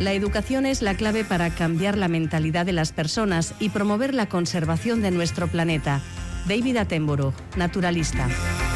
La educación es la clave para cambiar la mentalidad de las personas y promover la conservación de nuestro planeta. David Attenborough, naturalista.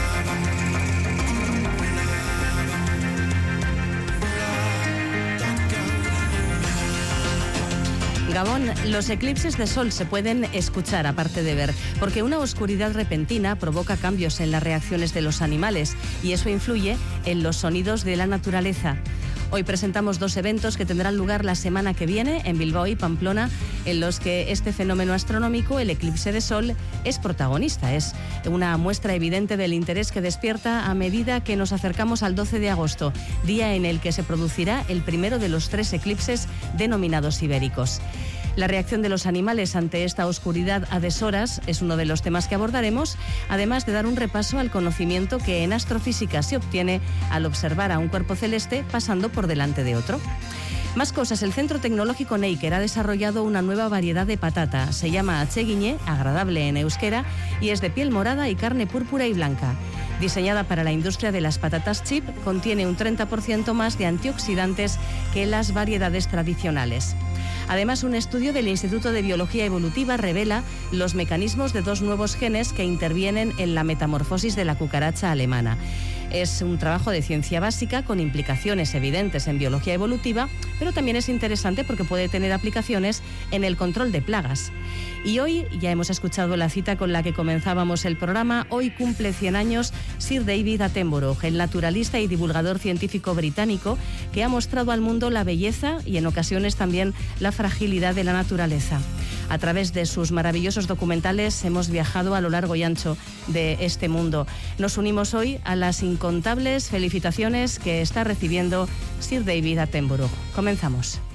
Gabón, los eclipses de sol se pueden escuchar aparte de ver, porque una oscuridad repentina provoca cambios en las reacciones de los animales y eso influye en los sonidos de la naturaleza. Hoy presentamos 2 eventos que tendrán lugar la semana que viene en Bilbao y Pamplona, en los que este fenómeno astronómico, el eclipse de sol, es protagonista. Es una muestra evidente del interés que despierta a medida que nos acercamos al 12 de agosto, día en el que se producirá el primero de los 3 eclipses denominados ibéricos. La reacción de los animales ante esta oscuridad a deshoras es uno de los temas que abordaremos, además de dar un repaso al conocimiento que en astrofísica se obtiene al observar a un cuerpo celeste pasando por delante de otro. Más cosas, el Centro Tecnológico Neiker ha desarrollado una nueva variedad de patata. Se llama atsegiñe, agradable en euskera, y es de piel morada y carne púrpura y blanca. Diseñada para la industria de las patatas chip, contiene un 30% más de antioxidantes que las variedades tradicionales. Además, un estudio del Instituto de Biología Evolutiva revela los mecanismos de 2 nuevos genes que intervienen en la metamorfosis de la cucaracha alemana. Es un trabajo de ciencia básica con implicaciones evidentes en biología evolutiva, pero también es interesante porque puede tener aplicaciones en el control de plagas. Y hoy, ya hemos escuchado la cita con la que comenzábamos el programa, hoy cumple 100 años Sir David Attenborough, el naturalista y divulgador científico británico que ha mostrado al mundo la belleza y en ocasiones también la fragilidad de la naturaleza. A través de sus maravillosos documentales hemos viajado a lo largo y ancho de este mundo. Nos unimos hoy a las incontables felicitaciones que está recibiendo Sir David Attenborough. Comenzamos.